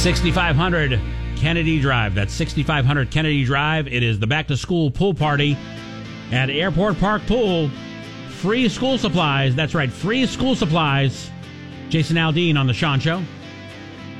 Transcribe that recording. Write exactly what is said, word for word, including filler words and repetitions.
sixty-five hundred Kennedy Drive. That's sixty-five hundred Kennedy Drive. It is the back-to-school pool party at Airport Park Pool. Free school supplies. That's right, free school supplies. Jason Aldean on The Sean Show.